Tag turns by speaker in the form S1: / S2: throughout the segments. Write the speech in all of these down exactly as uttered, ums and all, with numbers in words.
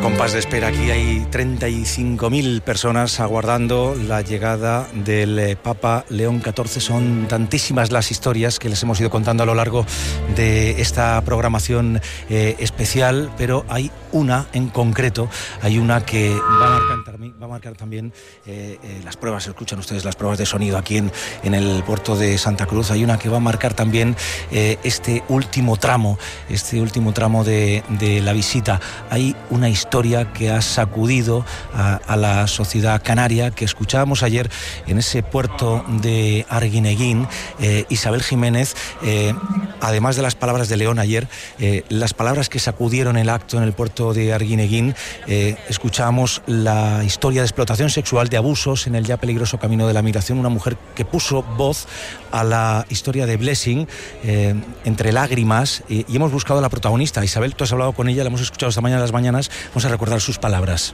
S1: compás de espera. Aquí hay treinta y cinco mil personas aguardando la llegada del Papa León catorce. Son tantísimas las historias que les hemos ido contando a lo largo de esta programación eh, especial, pero hay una en concreto, hay una que va a marcar, va a marcar también eh, eh, las pruebas, escuchan ustedes las pruebas de sonido aquí en, en el puerto de Santa Cruz. Hay una que va a marcar también eh, este último tramo, este último tramo de, de la visita. Hay una historia que ha sacudido a, a la sociedad canaria, que escuchábamos ayer en ese puerto de Arguineguín. eh, Isabel Jiménez, eh, además de las palabras de León ayer, eh, las palabras que sacudieron el acto en el puerto de Arguineguín, eh, escuchábamos la historia de explotación sexual, de abusos en el ya peligroso camino de la migración. Una mujer que puso voz a la historia de Blessing, eh, entre lágrimas, y, y hemos buscado a la protagonista. Isabel, tú has hablado con ella, la hemos escuchado esta mañana en las mañanas. Vamos a recordar sus palabras.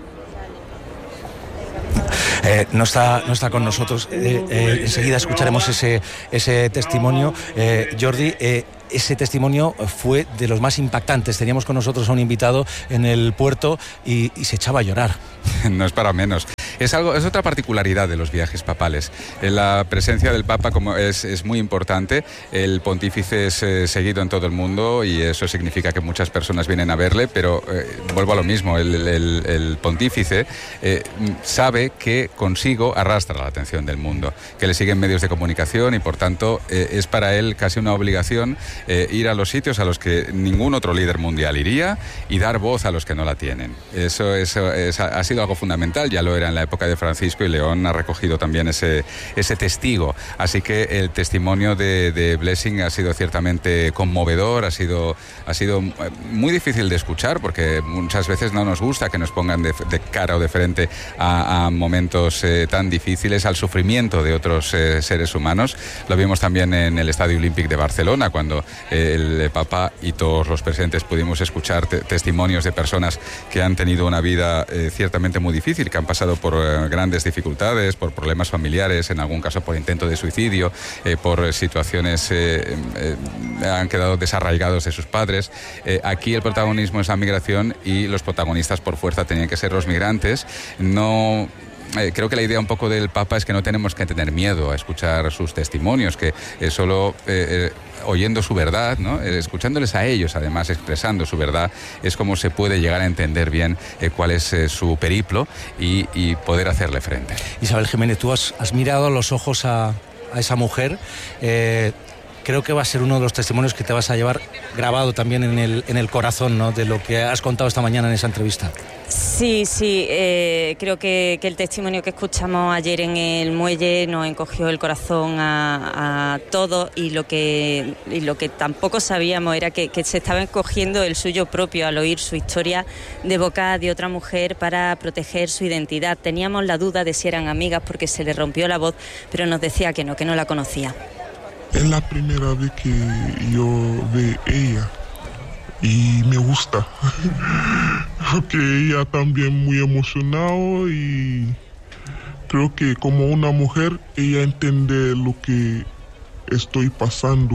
S1: Eh, no está no está con nosotros. Eh, eh, enseguida escucharemos ese ese testimonio. Eh, Jordi, eh, ese testimonio fue de los más impactantes. Teníamos con nosotros a un invitado en el puerto y, y se echaba a llorar.
S2: No es para menos. Es algo, es otra particularidad de los viajes papales. La presencia del Papa como es, es muy importante. El pontífice es eh, seguido en todo el mundo y eso significa que muchas personas vienen a verle, pero eh, vuelvo a lo mismo, el, el, el pontífice eh, sabe que consigo arrastra la atención del mundo, que le siguen medios de comunicación y por tanto eh, es para él casi una obligación eh, ir a los sitios a los que ningún otro líder mundial iría y dar voz a los que no la tienen. Eso, eso es, ha sido algo fundamental, ya lo era en la época de Francisco, y León ha recogido también ese, ese testigo. Así que el testimonio de, de Blessing ha sido ciertamente conmovedor, ha sido, ha sido muy difícil de escuchar porque muchas veces no nos gusta que nos pongan de, de cara o de frente a, a momentos eh, tan difíciles, al sufrimiento de otros eh, seres humanos. Lo vimos también en el Estadio Olímpic de Barcelona, cuando eh, el Papa y todos los presentes pudimos escuchar te testimonios de personas que han tenido una vida eh, ciertamente muy difícil, que han pasado por eh, grandes dificultades, por problemas familiares, en algún caso por intento de suicidio, eh, por situaciones, eh, eh, han quedado desarraigados de sus padres. Eh, aquí el protagonismo es la migración y los protagonistas por fuerza tenían que ser los migrantes. No... Eh, creo que la idea un poco del Papa es que no tenemos que tener miedo a escuchar sus testimonios, que eh, solo eh, eh, oyendo su verdad, ¿no? eh, escuchándoles a ellos, además expresando su verdad, es como se puede llegar a entender bien eh, cuál es eh, su periplo y, y poder hacerle frente.
S1: Isabel Jiménez, tú has, has mirado a los ojos a, a esa mujer. Eh, creo que va a ser uno de los testimonios que te vas a llevar grabado también en el, en el corazón, ¿no?, de lo que has contado esta mañana en esa entrevista.
S3: Sí, sí, eh, creo que, que el testimonio que escuchamos ayer en el muelle nos encogió el corazón a, a todos, y lo que y lo que tampoco sabíamos era que, que se estaba encogiendo el suyo propio al oír su historia de boca de otra mujer para proteger su identidad. Teníamos la duda de si eran amigas porque se le rompió la voz, pero nos decía que no, que no la conocía.
S4: Es la primera vez que yo veo a ella y me gusta, porque ella también muy emocionada y creo que como una mujer ella entiende lo que estoy pasando.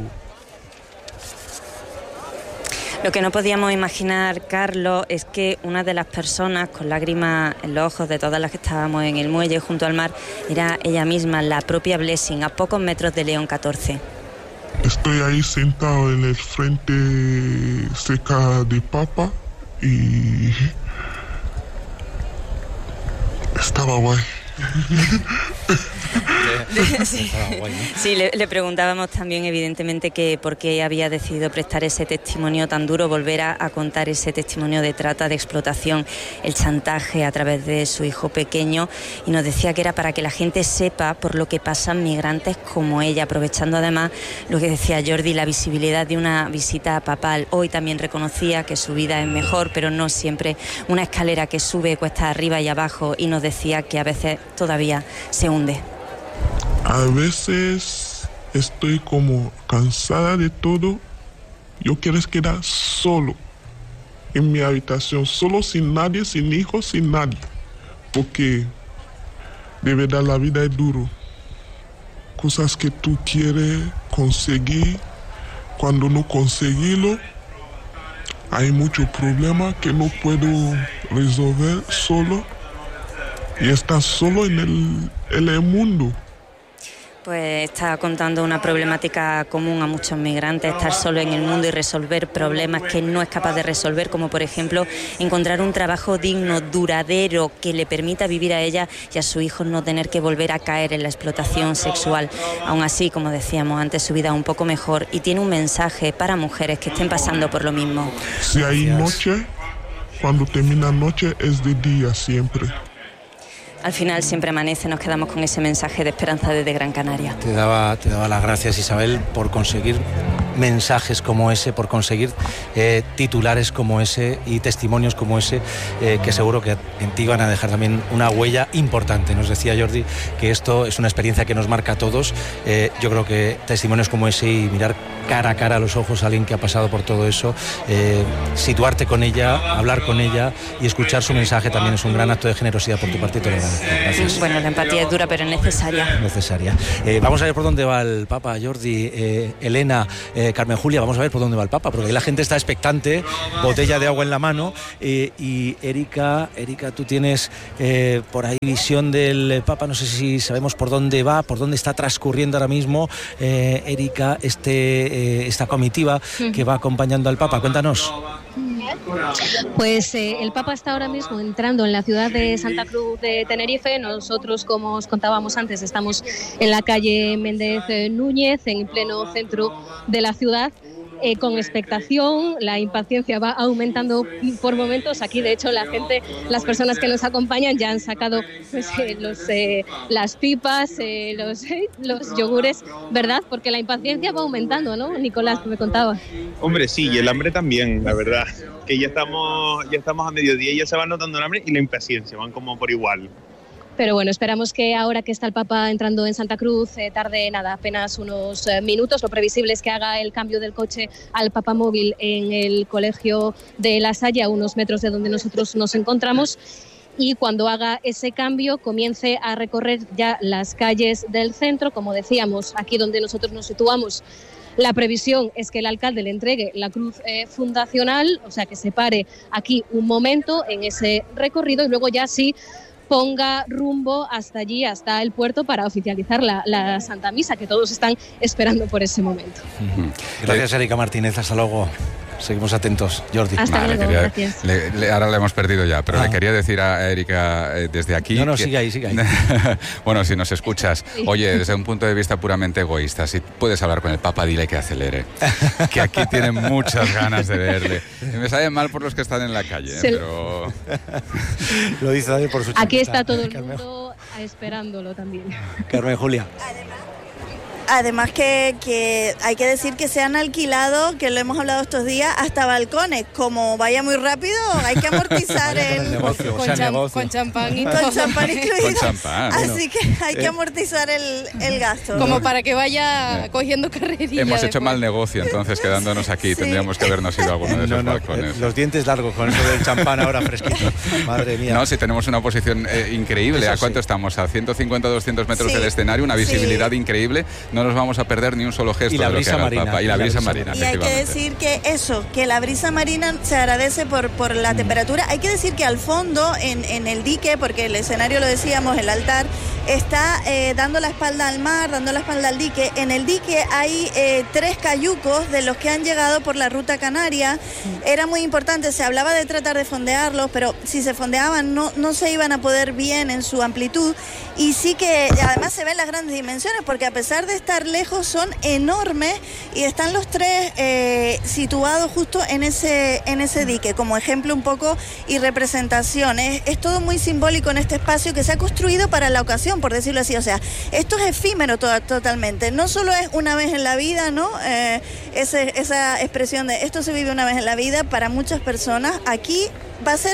S3: Lo que no podíamos imaginar, Carlos, es que una de las personas con lágrimas en los ojos de todas las que estábamos en el muelle junto al mar era ella misma, la propia Blessing, a pocos metros de León catorce.
S4: Estoy ahí sentado en el frente cerca de Papa y estaba guay.
S3: Sí, sí le, le preguntábamos también evidentemente que por qué había decidido prestar ese testimonio tan duro, volver a, a contar ese testimonio de trata, de explotación, el chantaje a través de su hijo pequeño, y nos decía que era para que la gente sepa por lo que pasan migrantes como ella, aprovechando además lo que decía Jordi, la visibilidad de una visita papal. Hoy también reconocía que su vida es mejor, pero no siempre una escalera que sube cuesta arriba y abajo, y nos decía que a veces todavía se hunde.
S4: A veces estoy como cansada de todo. Yo quiero quedar solo en mi habitación, solo, sin nadie, sin hijos, sin nadie, porque de verdad la vida es duro. Cosas que tú quieres conseguir, cuando no conseguirlo, hay muchos problemas que no puedo resolver solo y estar solo en el, en el mundo.
S3: Pues está contando una problemática común a muchos migrantes, estar solo en el mundo y resolver problemas que no es capaz de resolver, como por ejemplo encontrar un trabajo digno, duradero, que le permita vivir a ella y a sus hijos no tener que volver a caer en la explotación sexual. Aún así, como decíamos antes, su vida es un poco mejor y tiene un mensaje para mujeres que estén pasando por lo mismo.
S4: Si hay noche, cuando termina noche es de día siempre.
S3: Al final siempre amanece, nos quedamos con ese mensaje de esperanza desde Gran Canaria.
S1: Te daba, te daba las gracias, Isabel, por conseguir mensajes como ese, por conseguir eh, titulares como ese y testimonios como ese, eh, que seguro que en ti van a dejar también una huella importante. Nos decía Jordi que esto es una experiencia que nos marca a todos. Eh, yo creo que testimonios como ese y mirar cara a cara a los ojos a alguien que ha pasado por todo eso, eh, situarte con ella, hablar con ella y escuchar su mensaje también es un gran acto de generosidad por tu parte y te lo agradezco. Gracias.
S3: Bueno, la empatía es dura, pero es necesaria.
S1: Necesaria. Eh, vamos a ver por dónde va el Papa, Jordi, eh, Elena, eh, Carmen Julia, vamos a ver por dónde va el Papa, porque la gente está expectante, botella de agua en la mano, eh, y Erika, Erika, tú tienes eh, por ahí visión del Papa, no sé si sabemos por dónde va, por dónde está transcurriendo ahora mismo, eh, Erika, este, eh, esta comitiva que va acompañando al Papa. Cuéntanos.
S5: Pues eh, el Papa está ahora mismo entrando en la ciudad de Santa Cruz de Tenerife. Nosotros, como os contábamos antes, estamos en la calle Méndez Núñez, en pleno centro de la ciudad. Eh, con expectación, la impaciencia va aumentando por momentos. Aquí, de hecho, la gente, las personas que nos acompañan ya han sacado pues, eh, los, eh, las pipas, eh, los, eh, los yogures, ¿verdad? Porque la impaciencia va aumentando, ¿no, Nicolás, que me contaba?
S6: Hombre, sí, y el hambre también, la verdad. Que ya estamos, ya estamos a mediodía y ya se va notando el hambre y la impaciencia, van como por igual.
S5: Pero bueno, esperamos que ahora que está el Papa entrando en Santa Cruz, eh, tarde nada, apenas unos eh, minutos. Lo previsible es que haga el cambio del coche al Papa Móvil en el Colegio de La Salle, a unos metros de donde nosotros nos encontramos. Y cuando haga ese cambio, comience a recorrer ya las calles del centro. Como decíamos, aquí donde nosotros nos situamos, la previsión es que el alcalde le entregue la cruz eh, fundacional, o sea, que se pare aquí un momento en ese recorrido y luego ya sí ponga rumbo hasta allí, hasta el puerto, para oficializar la, la Santa Misa, que todos están esperando por ese momento.
S1: Uh-huh. Gracias, Erika Martínez. Hasta luego. Seguimos atentos. Jordi.
S5: Hasta
S2: vale,
S5: luego,
S2: quería,
S5: gracias.
S2: Le, le, ahora la hemos perdido ya, pero
S1: ah.
S2: le quería decir a Erika eh, desde aquí...
S1: No, no,
S2: que,
S1: sigue ahí, sigue ahí.
S2: Bueno, si nos escuchas, oye, desde un punto de vista puramente egoísta, si puedes hablar con el Papa, dile que acelere, que aquí tienen muchas ganas de verle. Me sabe mal por los que están en la calle, ¿eh? pero...
S1: Lo dice también por su chiquita.
S5: Aquí está todo el Carmen. mundo esperándolo también.
S1: Carmen Julia.
S7: Además que, que hay que decir que se han alquilado, que lo hemos hablado estos días, hasta balcones. Como vaya muy rápido, hay que amortizar el...
S1: el negocio,
S7: con,
S1: o sea,
S7: cham,
S1: negocio.
S7: con champán y con champán incluido.
S2: Con champán.
S7: Así
S2: Bueno,
S7: que hay que
S2: eh.
S7: amortizar el, el gasto.
S8: Como para que vaya cogiendo carrerilla.
S2: Hemos hecho
S8: después.
S2: mal negocio, entonces, quedándonos aquí.
S7: Sí.
S2: Tendríamos que habernos ido a alguno de esos
S1: no, no,
S2: balcones.
S1: Los dientes largos con eso del champán ahora fresquito. Madre mía.
S2: No, si tenemos una posición eh, increíble.
S1: Eso
S2: ¿A cuánto
S1: sí.
S2: estamos? A ciento cincuenta, doscientos metros
S7: Sí.
S2: del escenario, una visibilidad
S7: Sí.
S2: increíble. No nos vamos a perder ni un solo gesto
S1: Y la
S2: de lo que
S1: brisa
S2: haga el
S1: marina,
S2: Papa. Y la brisa marina,
S7: Y hay que
S2: efectivamente.
S7: decir que eso, que la brisa marina se agradece por, por la temperatura. Hay que decir que al fondo, en, en el dique, porque el escenario, lo decíamos, el altar, está eh, dando la espalda al mar, dando la espalda al dique. En el dique hay eh, tres cayucos de los que han llegado por la ruta canaria. Era muy importante, se hablaba de tratar de fondearlos, pero si se fondeaban no, no se iban a poder bien en su amplitud. Y sí que además se ven las grandes dimensiones, porque a pesar de estar lejos son enormes y están los tres eh, situados justo en ese, en ese dique, como ejemplo un poco y representación. Es, es todo muy simbólico en este espacio que se ha construido para la ocasión, por decirlo así. O sea, esto es efímero to- totalmente. No solo es una vez en la vida, ¿no? Eh, ese, esa expresión de esto se vive una vez en la vida, para muchas personas aquí va a ser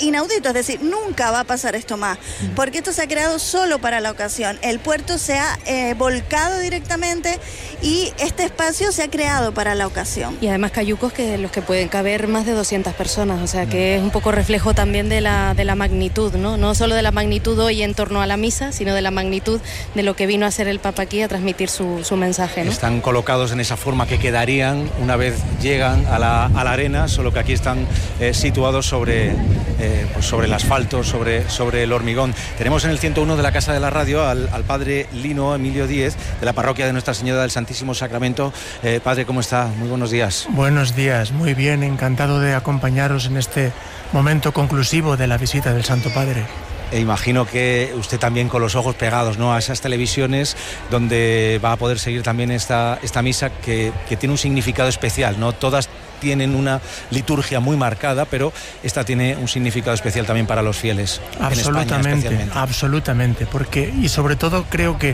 S7: inaudito, es decir, nunca va a pasar esto más, porque esto se ha creado solo para la ocasión. El puerto se ha eh, volcado directamente y este espacio se ha creado para la ocasión.
S8: Y además cayucos que los que pueden caber más de doscientas personas, o sea que es un poco reflejo también de la, de la magnitud, ¿no? No solo de la magnitud hoy en torno a la misa, sino de la magnitud de lo que vino a hacer el Papa aquí a transmitir su, su mensaje, ¿no?
S1: Están colocados en esa forma que quedarían una vez llegan a la, a la arena, solo que aquí están eh, situados sobre, eh, pues sobre el asfalto, sobre, sobre el hormigón. Tenemos en el ciento uno de la Casa de la Radio al, al padre Lino Emilio Díez, de la parroquia de Nuestra Señora del Santísimo Sacramento. Eh, padre, ¿cómo está? Muy buenos días.
S9: Buenos días, muy bien, encantado de acompañaros en este momento conclusivo de la visita del Santo Padre.
S1: E imagino que usted también con los ojos pegados, ¿no?, a esas televisiones donde va a poder seguir también esta, esta misa que, que tiene un significado especial, ¿no? Todas tienen una liturgia muy marcada, pero esta tiene un significado especial también para los fieles.
S9: Absolutamente, en España, absolutamente, porque y sobre todo creo que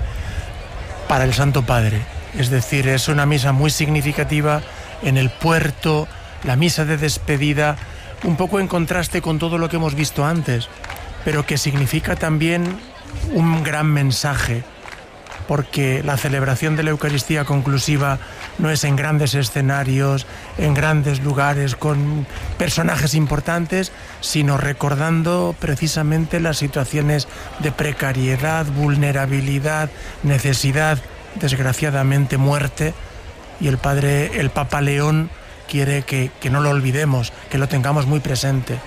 S9: para el Santo Padre, es decir, es una misa muy significativa en el puerto, la misa de despedida, un poco en contraste con todo lo que hemos visto antes, pero que significa también un gran mensaje, porque la celebración de la Eucaristía conclusiva no es en grandes escenarios, en grandes lugares, con personajes importantes, sino recordando precisamente las situaciones de precariedad, vulnerabilidad, necesidad, desgraciadamente muerte, y el Padre, el Papa León quiere que, que no lo olvidemos, que lo tengamos muy presente.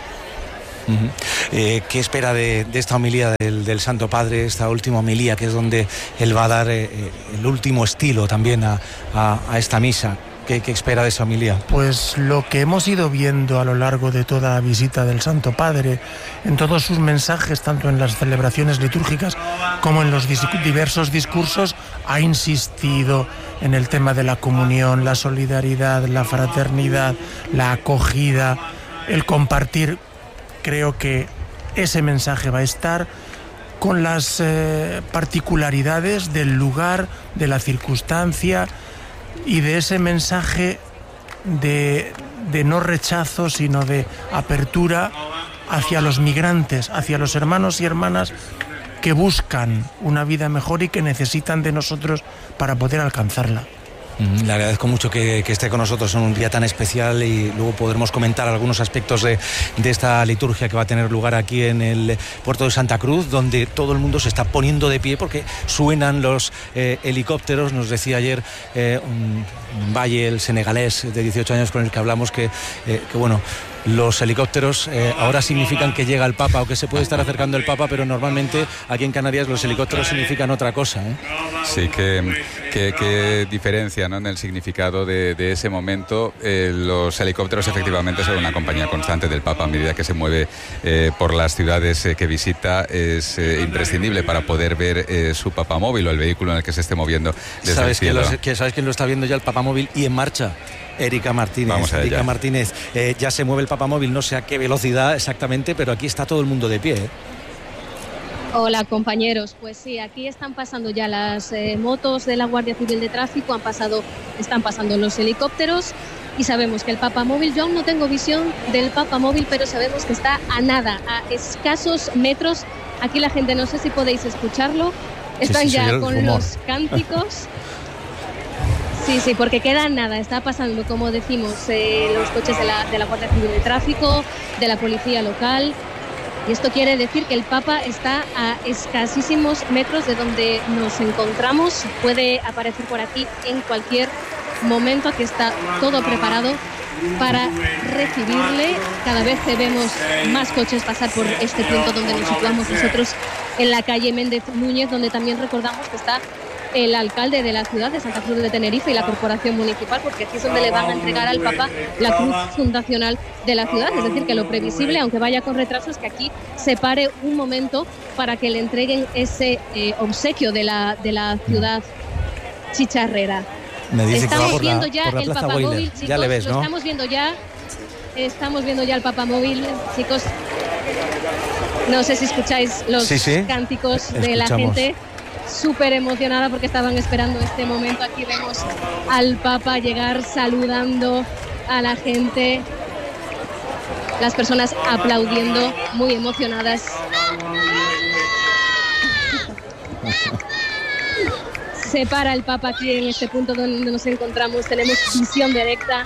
S1: Uh-huh. Eh, ¿Qué espera de, de esta homilía del, del Santo Padre, esta última homilía, que es donde él va a dar eh, el último estilo también a, a, a esta misa? ¿Qué, ¿Qué espera de esa homilía?
S9: Pues lo que hemos ido viendo a lo largo de toda la visita del Santo Padre, en todos sus mensajes, tanto en las celebraciones litúrgicas como en los dis- diversos discursos, ha insistido en el tema de la comunión, la solidaridad, la fraternidad, la acogida, el compartir. Creo que ese mensaje va a estar con las eh, particularidades del lugar, de la circunstancia y de ese mensaje de, de no rechazo, sino de apertura hacia los migrantes, hacia los hermanos y hermanas que buscan una vida mejor y que necesitan de nosotros para poder alcanzarla.
S1: Le agradezco mucho que, que esté con nosotros en un día tan especial y luego podremos comentar algunos aspectos de, de esta liturgia que va a tener lugar aquí en el puerto de Santa Cruz, donde todo el mundo se está poniendo de pie porque suenan los eh, helicópteros. Nos decía ayer eh, un, un Valle, el senegalés de dieciocho años con el que hablamos, que, eh, que bueno, los helicópteros eh, ahora significan que llega el Papa o que se puede estar acercando el Papa, pero normalmente aquí en Canarias los helicópteros significan otra cosa, ¿eh?
S2: Sí, que, que, que diferencia, ¿no?, en el significado de, de ese momento. Eh, los helicópteros efectivamente son una compañía constante del Papa a medida que se mueve eh, por las ciudades eh, que visita. Es eh, imprescindible para poder ver eh, su papamóvil o el vehículo en el que se esté moviendo desde
S1: ¿Sabes
S2: el cielo.
S1: Que, que, ¿Sabes quién lo está viendo ya, el papamóvil y en marcha? Erika Martínez.
S2: Vamos a
S1: Erika
S2: ella.
S1: Martínez, eh, ya se mueve el papamóvil, no sé a qué velocidad exactamente, pero aquí está todo el mundo de pie, ¿eh?
S5: Hola compañeros, pues sí, aquí están pasando ya las eh, motos de la Guardia Civil de Tráfico, han pasado, están pasando los helicópteros y sabemos que el papamóvil, yo aún no tengo visión del papamóvil, pero sabemos que está a nada, a escasos metros. Aquí la gente, no sé si podéis escucharlo, están
S1: sí, sí,
S5: ya con
S1: rumor.
S5: los cánticos. Sí, sí, porque queda nada, está pasando, como decimos, eh, los coches de la, de la Guardia Civil de Tráfico, de la Policía Local, y esto quiere decir que el Papa está a escasísimos metros de donde nos encontramos, puede aparecer por aquí en cualquier momento, aquí está todo preparado para recibirle. Cada vez que vemos más coches pasar por este punto donde nos situamos nosotros, en la calle Méndez Núñez, donde también recordamos que está el alcalde de la ciudad de Santa Cruz de Tenerife y la corporación municipal, porque aquí es donde le van a entregar al Papa la cruz fundacional de la ciudad. Es decir, que lo previsible, aunque vaya con retraso, es que aquí se pare un momento para que le entreguen ese eh, obsequio de la, de la ciudad chicharrera.
S1: Me dice
S5: estamos
S1: que va por
S5: viendo
S1: la,
S5: ya
S1: por la
S5: el
S1: Plaza
S5: papamóvil,
S1: Boiler.
S5: chicos,
S1: Ya le ves, ¿no?
S5: lo estamos viendo ya. Estamos viendo ya el papamóvil, chicos. No sé si escucháis los
S1: sí, sí.
S5: cánticos
S1: Escuchamos.
S5: de la gente. Súper emocionada porque estaban esperando este momento. Aquí vemos al Papa llegar saludando a la gente. las personas aplaudiendo, muy emocionadas. Se para el Papa aquí en este punto donde nos encontramos, tenemos visión directa.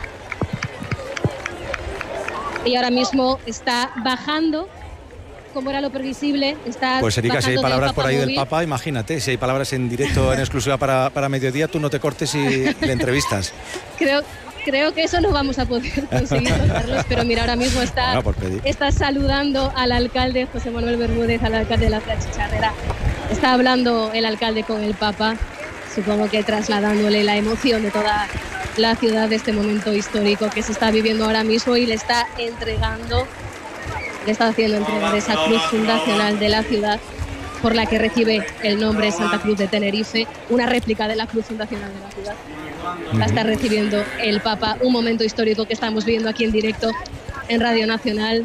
S5: Y ahora mismo está bajando, como era lo previsible. Está
S1: pues Erika, si hay palabras por ahí
S5: móvil.
S1: del Papa, imagínate, si hay palabras en directo, en exclusiva para, para Mediodía, tú no te cortes y le entrevistas.
S5: Creo, creo que eso no vamos a poder conseguir, Carlos, pero mira, ahora mismo está,
S1: bueno,
S5: está saludando al alcalde José Manuel Bermúdez, al alcalde de la ciudad chicharrera. Está hablando el alcalde con el Papa, supongo que trasladándole la emoción de toda la ciudad de este momento histórico que se está viviendo ahora mismo, y le está entregando, le está haciendo entrega de esa cruz fundacional de la ciudad por la que recibe el nombre Santa Cruz de Tenerife, una réplica de la cruz fundacional de la ciudad. La está recibiendo el Papa, un momento histórico que estamos viviendo aquí en directo en Radio Nacional.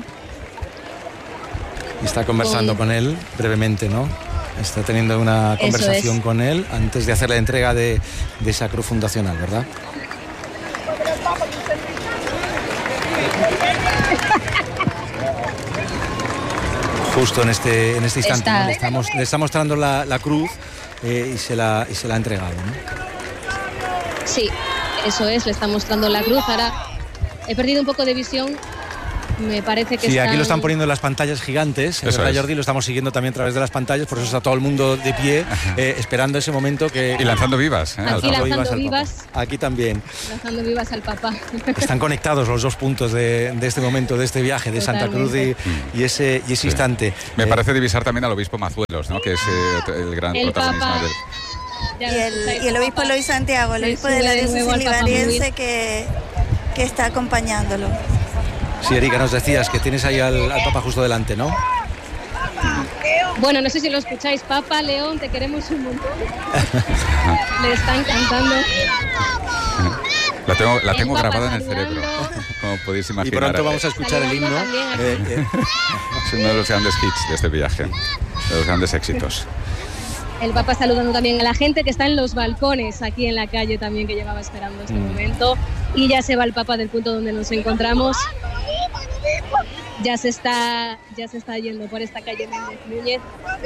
S1: Está conversando con, con él brevemente, ¿no? Está teniendo una conversación es. con él antes de hacer la entrega de, de esa cruz fundacional, ¿verdad? Justo en este, en este instante, ¿no? le, estamos, le está mostrando la, la cruz eh, y, se la, y se la ha entregado, ¿no?
S5: Sí, eso es, le está mostrando la cruz. Ahora he perdido un poco de visión. Me parece que
S1: sí,
S5: están...
S1: aquí lo están poniendo en las pantallas gigantes. Eso es. Jordi, lo estamos siguiendo también a través de las pantallas, por eso está todo el mundo de pie, eh, esperando ese momento que...
S2: Y lanzando vivas. ¿eh?
S5: Aquí lanzando, lanzando
S1: vivas.
S5: vivas.
S1: Aquí también.
S5: Lanzando vivas al Papa.
S1: Están conectados los dos puntos de, de este momento, de este viaje, de Totalmente. Santa Cruz y, y ese, y ese sí. instante.
S2: Me
S1: eh,
S2: parece divisar también al obispo Mazuelos, ¿no? Que es eh, el gran
S5: el
S2: protagonista
S5: Papa.
S2: del...
S7: Y el, y el obispo Luis Santiago, el obispo de la diócesis libariense que, que está acompañándolo.
S1: Sí, Erika, nos decías que tienes ahí al, al Papa justo delante, ¿no?
S5: Bueno, no sé si lo escucháis. Papa León, te queremos un montón. Le están cantando.
S2: La tengo, la tengo grabada en el cerebro, como podéis imaginar.
S1: Y pronto vamos a escuchar el himno. Eh, eh.
S2: Es uno de los grandes hits de este viaje, de los grandes éxitos.
S5: El Papa saludando también a la gente que está en los balcones aquí en la calle también, que llevaba esperando este mm. momento. Y ya se va el Papa del punto donde nos encontramos. Ya se está, ya se está yendo por esta calle Méndez Núñez.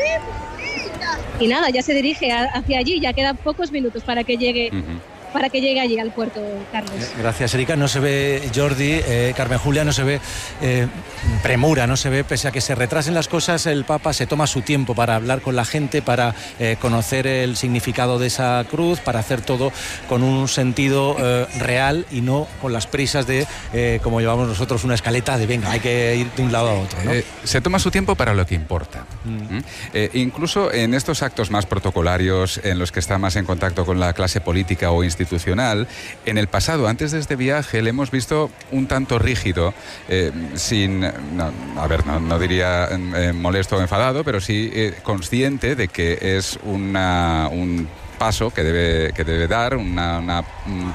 S5: Y nada, ya se dirige a, hacia allí. Ya quedan pocos minutos para que llegue. Uh-huh. para que llegue allí al puerto, Carlos.
S1: Gracias, Erika. No se ve, Jordi, eh, Carmen Julia, no se ve eh, premura, no se ve, pese a que se retrasen las cosas, el Papa se toma su tiempo para hablar con la gente, para eh, conocer el significado de esa cruz, para hacer todo con un sentido eh, real y no con las prisas de, eh, como llevamos nosotros, una escaleta de venga, hay que ir de un lado a otro, ¿no?
S2: Eh, se toma su tiempo para lo que importa. Mm. ¿Mm? Eh, incluso en estos actos más protocolarios, en los que está más en contacto con la clase política o institucional, institucional, en el pasado, antes de este viaje, le hemos visto un tanto rígido, eh, sin, no, a ver, no, no diría eh, molesto o enfadado, pero sí eh, consciente de que es una, un paso que debe, que debe dar, una... una un,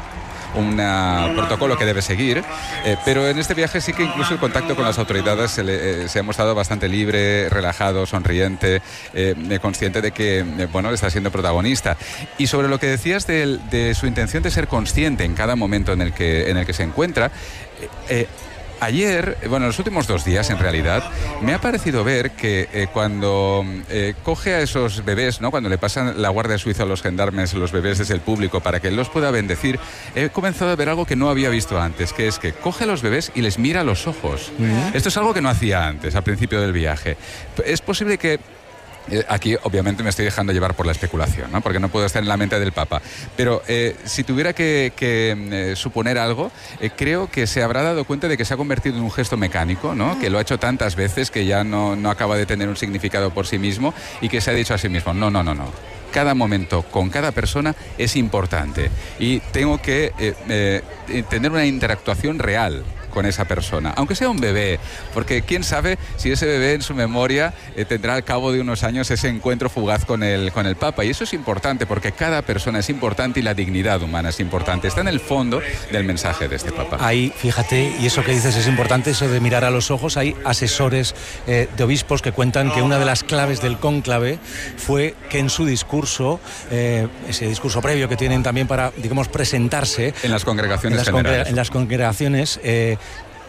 S2: un protocolo que debe seguir, eh, pero en este viaje sí que incluso el contacto con las autoridades se, le, eh, se ha mostrado bastante libre, relajado, sonriente, eh, consciente de que eh, bueno, está siendo protagonista. Y sobre lo que decías de, de su intención de ser consciente en cada momento en el que, en el que se encuentra, eh, eh, ayer, bueno, los últimos dos días en realidad, me ha parecido ver que eh, cuando eh, coge a esos bebés, ¿no? Cuando le pasan la Guardia Suiza a los gendarmes, los bebés desde el público para que él los pueda bendecir, he comenzado a ver algo que no había visto antes, que es que coge a los bebés y les mira a los ojos. Uh-huh. Esto es algo que no hacía antes, al principio del viaje. Es posible que aquí obviamente me estoy dejando llevar por la especulación, ¿no? Porque no puedo estar en la mente del Papa, pero eh, si tuviera que, que eh, suponer algo, eh, creo que se habrá dado cuenta de que se ha convertido en un gesto mecánico, ¿no? Que lo ha hecho tantas veces que ya no, no acaba de tener un significado por sí mismo y que se ha dicho a sí mismo, no, no, no, no. Cada momento con cada persona es importante y tengo que eh, eh, tener una interactuación real con esa persona, aunque sea un bebé, porque quién sabe si ese bebé en su memoria eh, tendrá al cabo de unos años ese encuentro fugaz con el, con el Papa, y eso es importante porque cada persona es importante y la dignidad humana es importante, está en el fondo del mensaje de este Papa.
S1: Ahí, fíjate, y eso que dices es importante, eso de mirar a los ojos. Hay asesores eh, de obispos que cuentan que una de las claves del cónclave fue que en su discurso, eh, ese discurso previo que tienen también para, digamos, presentarse
S2: en las congregaciones
S1: en las,
S2: generales.
S1: Congre- en las congregaciones eh,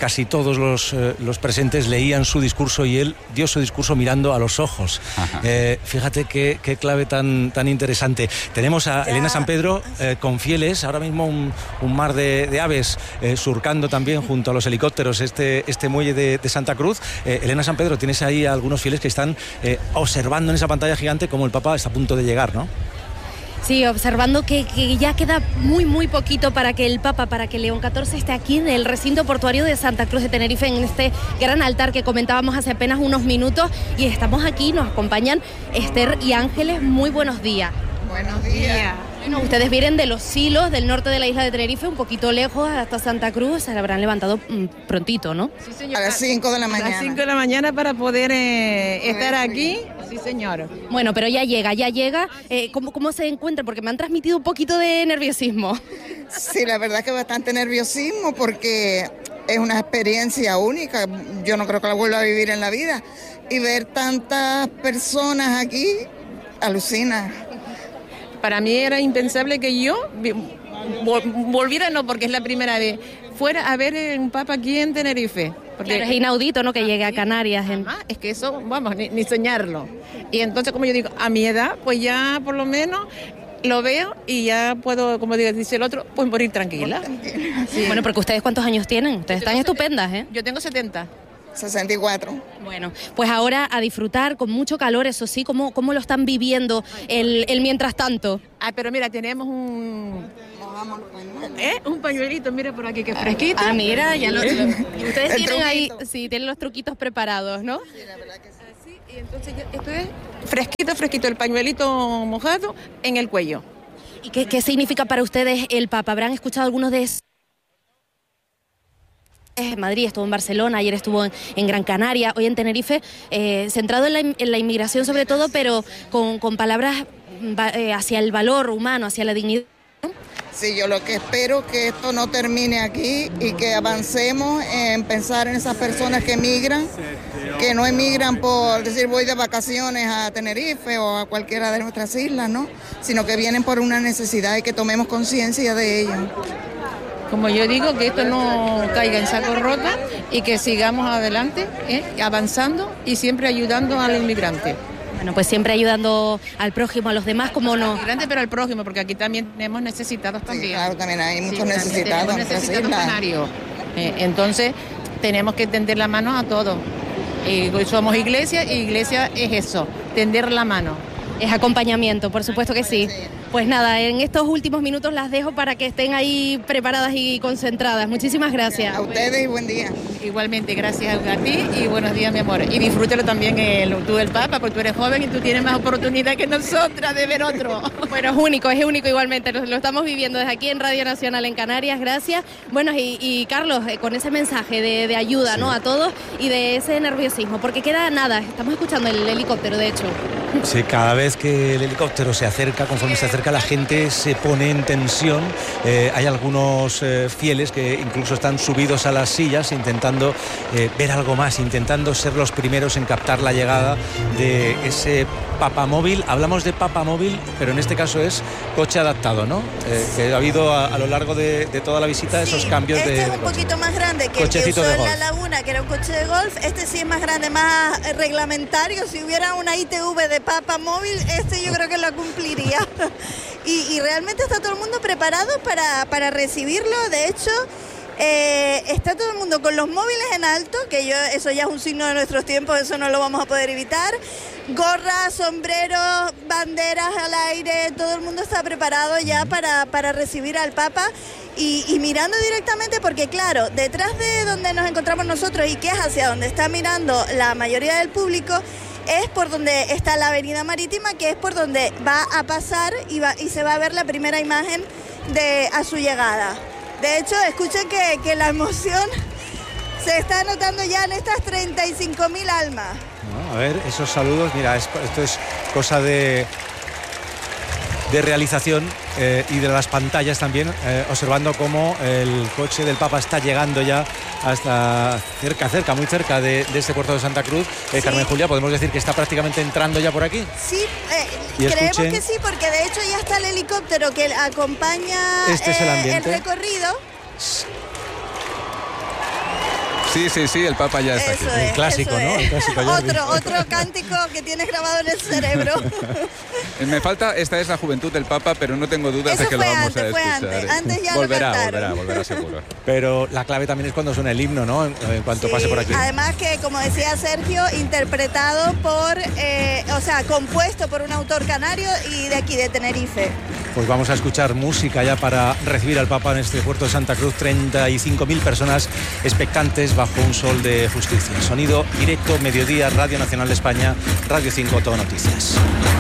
S1: casi todos los, eh, los presentes leían su discurso y él dio su discurso mirando a los ojos. Eh, fíjate qué, qué clave tan, tan interesante. Tenemos a ya. Elena San Pedro eh, con fieles, ahora mismo un, un mar de, de aves eh, surcando también junto a los helicópteros este, este muelle de, de Santa Cruz. Eh, Elena San Pedro, tienes ahí a algunos fieles que están eh, observando en esa pantalla gigante cómo el Papa está a punto de llegar, ¿no?
S8: Sí, observando que, que ya queda muy, muy poquito para que el Papa, para que León catorce esté aquí en el recinto portuario de Santa Cruz de Tenerife, en este gran altar que comentábamos hace apenas unos minutos. Y estamos aquí, nos acompañan Esther y Ángeles. Muy buenos días.
S10: Buenos días.
S8: Bueno, ustedes vienen de los Silos, del norte de la isla de Tenerife, un poquito lejos hasta Santa Cruz. Se la habrán levantado mm, prontito, ¿no?
S10: Sí, señor. A las cinco de la mañana. A las cinco de la mañana para poder eh, estar aquí. Sí, señor.
S8: Bueno, pero ya llega, ya llega. Eh, ¿cómo, ¿Cómo se encuentra? Porque me han transmitido un poquito de nerviosismo.
S10: Sí, la verdad que bastante nerviosismo porque es una experiencia única. Yo no creo que la vuelva a vivir en la vida. Y ver tantas personas aquí, alucina.
S11: Para mí era impensable que yo volviera, no, porque es la primera vez, fuera a ver un Papa aquí en Tenerife. Porque
S8: claro, es inaudito, ¿no?, que llegue a Canarias. En...
S11: Ah, es que eso, vamos, ni, ni soñarlo. Y entonces, como yo digo, a mi edad, pues ya por lo menos lo veo y ya puedo, como dice el otro, pues morir tranquila.
S8: Sí. Bueno, porque ustedes, ¿cuántos años tienen? Ustedes están estupendas, ¿eh?
S11: Yo tengo setenta.
S10: sesenta y cuatro.
S8: Bueno, pues ahora a disfrutar con mucho calor, eso sí. ¿Cómo, cómo lo están viviendo el, el mientras tanto?
S11: Ah, pero mira, tenemos un... ¿Eh? Un pañuelito, mira por aquí que fresquito.
S8: Ah, mira, ya lo... lo... Y ustedes tienen ahí, sí, tienen los truquitos preparados, ¿no?
S11: Sí, la verdad que sí. Así, y entonces esto es fresquito, fresquito, el pañuelito mojado en el cuello.
S8: ¿Y qué, qué significa para ustedes el Papa? ¿Habrán escuchado algunos de esos? En Madrid, estuvo en Barcelona, ayer estuvo en, en Gran Canaria, hoy en Tenerife, eh, centrado en la, en la inmigración sobre todo, pero con, con palabras eh, hacia el valor humano, hacia la dignidad.
S10: Sí, yo lo que espero es que esto no termine aquí y que avancemos en pensar en esas personas que emigran, que no emigran por decir voy de vacaciones a Tenerife o a cualquiera de nuestras islas, ¿no? Sino que vienen por una necesidad y que tomemos conciencia de ello.
S11: Como yo digo, que esto no caiga en saco roto y que sigamos adelante, ¿eh? avanzando y siempre ayudando al inmigrante.
S8: Bueno, pues siempre ayudando al prójimo, a los demás, como no.
S11: Al inmigrante, pero al prójimo, porque aquí también tenemos necesitados también.
S10: Sí, claro, también hay muchos sí, necesitados.
S11: Tenemos necesitados canarios. Eh, entonces, tenemos que tender la mano a todos. Y somos iglesia, y iglesia es eso, tender la mano.
S8: Es acompañamiento, por supuesto que sí. Pues nada, en estos últimos minutos las dejo para que estén ahí preparadas y concentradas. Muchísimas gracias.
S10: A ustedes y buen día.
S11: Igualmente, gracias a ti y buenos días, mi amor. Y disfrútalo también el, tú del Papa, porque tú eres joven y tú tienes más oportunidad que nosotras de ver otro.
S8: Bueno, es único, es único igualmente. Lo, lo estamos viviendo desde aquí en Radio Nacional en Canarias. Gracias. Bueno, y, y Carlos, eh, con ese mensaje de, de ayuda, sí, ¿no?, a todos y de ese nerviosismo, porque queda nada. Estamos escuchando el helicóptero, de hecho.
S1: Sí, cada vez que el helicóptero se acerca, conforme se acerca, la gente se pone en tensión. Eh, hay algunos eh, fieles que incluso están subidos a las sillas intentando eh, ver algo más, intentando ser los primeros en captar la llegada de ese papamóvil. Hablamos de papamóvil, pero en este caso es coche adaptado, ¿no? Eh, que ha habido a, a lo largo de, de toda la visita esos
S7: sí,
S1: cambios
S7: este
S1: de
S7: Este es un
S1: de
S7: poquito más grande que el que usó en La Laguna, que era un coche de golf. Este sí es más grande, más reglamentario. Si hubiera una I T V de papamóvil, este yo creo que la cumpliría. y, y realmente está todo el mundo preparado para, para recibirlo. De hecho, eh, está todo el mundo con los móviles en alto, que yo eso ya es un signo de nuestros tiempos, eso no lo vamos a poder evitar. Gorras, sombreros, banderas al aire, todo el mundo está preparado ya para, para recibir al Papa y, y mirando directamente, porque claro, detrás de donde nos encontramos nosotros y que es hacia donde está mirando la mayoría del público, es por donde está la avenida marítima, que es por donde va a pasar y, va, y se va a ver la primera imagen de a su llegada. De hecho, escuchen que, que la emoción se está notando ya en estas treinta y cinco mil almas.
S1: No, a ver, esos saludos, mira, es, esto es cosa de, de realización eh, y de las pantallas también, eh, observando cómo el coche del Papa está llegando ya hasta cerca, cerca, muy cerca de, de este puerto de Santa Cruz. Eh, sí. Carmen Julia, ¿podemos decir que está prácticamente entrando ya por aquí?
S7: Sí, eh, creemos escuchen... que sí, porque de hecho ya está el helicóptero que acompaña
S1: este es el,
S7: eh, el recorrido.
S2: Sí, sí, sí, el Papa ya está
S7: Eso
S2: aquí.
S7: es,
S1: El clásico,
S7: eso
S1: ¿no?
S7: es.
S1: El clásico Jordi.
S7: Otro, otro cántico que tienes grabado en el cerebro.
S2: Me falta, esta es la juventud del Papa, pero no tengo dudas
S7: Eso
S2: de que
S7: fue
S2: lo vamos
S7: antes,
S2: a
S7: fue
S2: escuchar.
S7: antes.
S2: ¿eh?
S7: Antes ya
S2: volverá,
S7: lo cantaron.
S2: volverá, volverá seguro.
S1: Pero la clave también es cuando suena el himno, ¿no? En, en cuanto
S7: Sí,
S1: pase por aquí.
S7: Además que, como decía Sergio, interpretado por, eh, o sea, compuesto por un autor canario y de aquí, de Tenerife.
S1: Pues vamos a escuchar música ya para recibir al Papa en este puerto de Santa Cruz. treinta y cinco mil personas expectantes bajo un sol de justicia. Sonido directo, mediodía, Radio Nacional de España, Radio cinco, Todo Noticias.